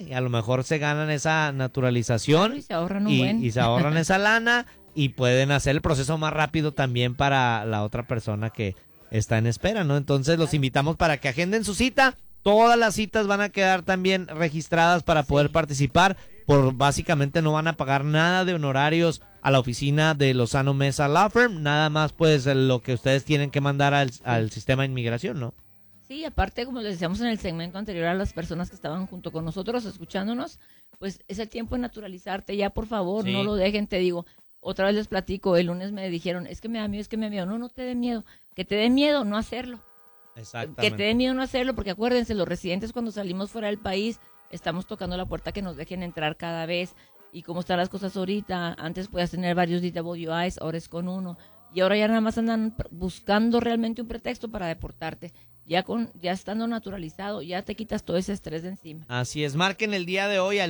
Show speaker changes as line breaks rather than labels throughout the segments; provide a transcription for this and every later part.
y a lo mejor se ganan esa naturalización.
Claro, y se ahorran
y se ahorran esa lana y pueden hacer el proceso más rápido también para la otra persona que está en espera, ¿no? Entonces los invitamos para que agenden su cita. Todas las citas van a quedar también registradas para poder participar. Básicamente no van a pagar nada de honorarios a la oficina de Lozano Mesa Law Firm, nada más pues lo que ustedes tienen que mandar al sistema de inmigración, ¿no?
Sí, aparte, como les decíamos en el segmento anterior a las personas que estaban junto con nosotros escuchándonos, pues es el tiempo de naturalizarte, ya por favor, no lo dejen, te digo, otra vez les platico, el lunes me dijeron, es que me da miedo, no te dé miedo, que te dé miedo no hacerlo.
Exactamente.
Que te dé miedo no hacerlo, porque acuérdense, los residentes cuando salimos fuera del país, estamos tocando la puerta que nos dejen entrar cada vez, y cómo están las cosas ahorita, antes podías tener varios DWIs, ahora es con uno, y ahora ya nada más andan buscando realmente un pretexto para deportarte. Ya estando naturalizado, ya te quitas todo ese estrés de encima.
Así es, marquen el día de hoy al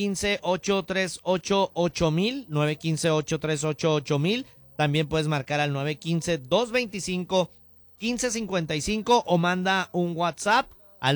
915-838-8000, 915-838-8000, también puedes marcar al 915-225-1555 o manda un WhatsApp al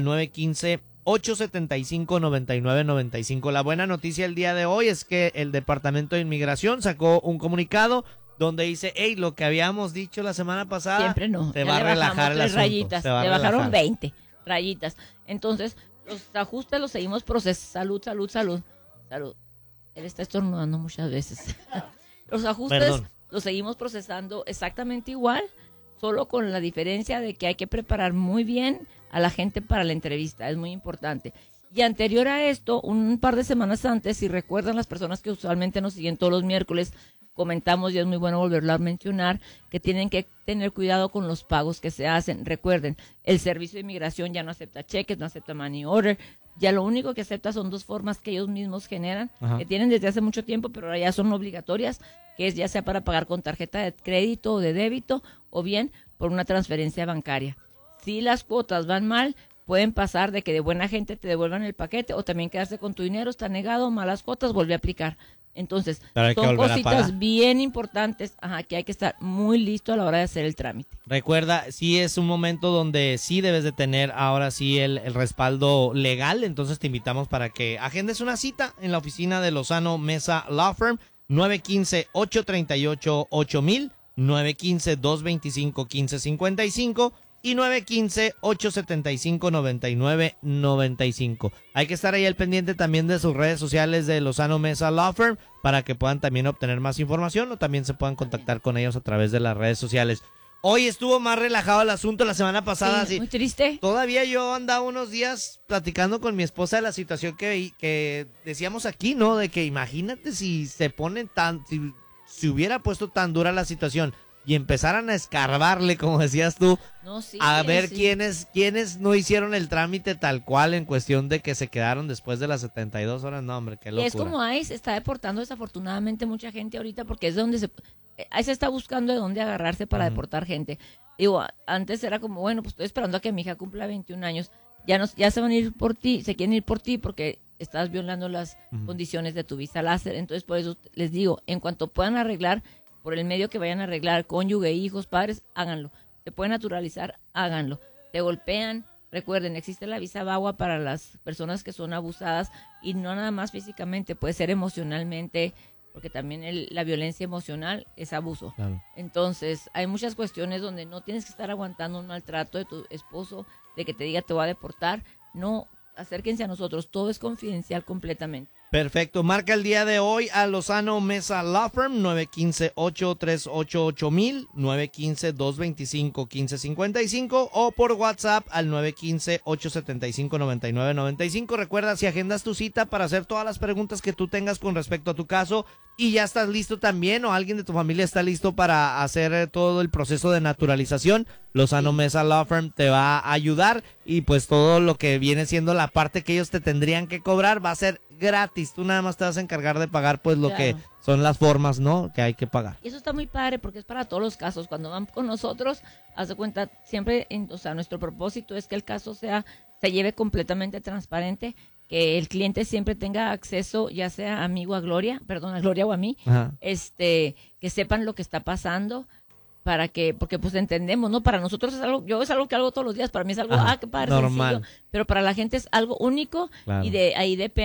915-875-9995. La buena noticia el día de hoy es que el Departamento de Inmigración sacó un comunicado donde dice, hey, lo que habíamos dicho la semana pasada,
siempre no,
te va a relajar el asunto.
Rayitas, le bajaron 20 rayitas. Entonces, los ajustes los seguimos procesando. Salud. Él está estornudando muchas veces. Los ajustes los seguimos procesando exactamente igual, solo con la diferencia de que hay que preparar muy bien a la gente para la entrevista, es muy importante. Y anterior a esto, un par de semanas antes, si recuerdan las personas que usualmente nos siguen todos los miércoles, comentamos, y es muy bueno volverlo a mencionar, que tienen que tener cuidado con los pagos que se hacen. Recuerden, el servicio de inmigración ya no acepta cheques, no acepta money order, ya lo único que acepta son dos formas que ellos mismos generan, que tienen desde hace mucho tiempo, pero ahora ya son obligatorias, que es ya sea para pagar con tarjeta de crédito o de débito, o bien por una transferencia bancaria. Si las cuotas van mal, pueden pasar de que de buena gente te devuelvan el paquete, o también quedarse con tu dinero, está negado, malas cuotas, vuelve a aplicar. Entonces, son cositas bien importantes, que hay que estar muy listo a la hora de hacer el trámite.
Recuerda, sí es un momento donde sí debes de tener ahora sí el respaldo legal, entonces te invitamos para que agendes una cita en la oficina de Lozano Mesa Law Firm, 915-838-8000, 915-225-1555 y 915-875-9995. Hay que estar ahí al pendiente también de sus redes sociales de Lozano Mesa Law Firm para que puedan también obtener más información o también se puedan contactar con ellos a través de las redes sociales. Hoy estuvo más relajado el asunto, la semana pasada.
Sí, muy triste.
Todavía yo andaba unos días platicando con mi esposa de la situación que decíamos aquí, ¿no? De que imagínate si se pone si hubiera puesto tan dura la situación y empezaran a escarbarle, como decías tú, a ver quiénes no hicieron el trámite tal cual en cuestión de que se quedaron después de las 72 horas. No, hombre, qué locura.
Y es como ICE está deportando desafortunadamente mucha gente ahorita porque es de donde ICE está buscando de dónde agarrarse para deportar gente. Digo, antes era como, bueno, pues estoy esperando a que mi hija cumpla 21 años. Ya se van a ir por ti, se quieren ir por ti porque estás violando las condiciones de tu visa láser. Entonces, por eso les digo, en cuanto puedan arreglar, por el medio que vayan a arreglar, cónyuge, hijos, padres, háganlo. Se puede naturalizar, háganlo. Te golpean, recuerden, existe la visa VAWA para las personas que son abusadas y no nada más físicamente, puede ser emocionalmente, porque también la violencia emocional es abuso.
Claro.
Entonces, hay muchas cuestiones donde no tienes que estar aguantando un maltrato de tu esposo, de que te diga te voy a deportar. No, acérquense a nosotros, todo es confidencial completamente.
Perfecto, marca el día de hoy a Lozano Mesa Law Firm, 915-838-8000, 915-225-1555 o por WhatsApp al 915-875-9995. Recuerda, si agendas tu cita para hacer todas las preguntas que tú tengas con respecto a tu caso y ya estás listo también o alguien de tu familia está listo para hacer todo el proceso de naturalización, Lozano Mesa Law Firm te va a ayudar y pues todo lo que viene siendo la parte que ellos te tendrían que cobrar va a ser gratis. Tú nada más te vas a encargar de pagar pues lo que son las formas, ¿no? Que hay que pagar.
Y eso está muy padre porque es para todos los casos. Cuando van con nosotros, haz de cuenta, siempre, nuestro propósito es que el caso se lleve completamente transparente, que el cliente siempre tenga acceso, ya sea a Gloria o a mí, que sepan lo que está pasando, porque pues entendemos, ¿no? Para nosotros es algo que hago todos los días, para mí es algo, qué padre,
normal.
sencillo, pero para la gente es algo único, claro. Y de ahí depende